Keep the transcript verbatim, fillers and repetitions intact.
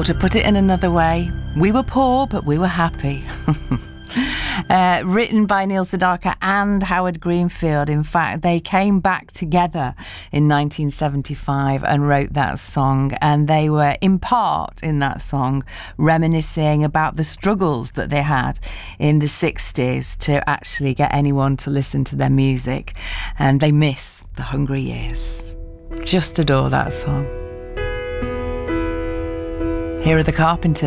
Or to put it in another way, we were poor, but we were happy. Uh, written by Neil Sedaka and Howard Greenfield. In fact, they came back together in nineteen seventy-five and wrote that song, and they were in part in that song reminiscing about the struggles that they had in the sixties to actually get anyone to listen to their music, and they miss the hungry years. Just adore that song. Here are the Carpenters.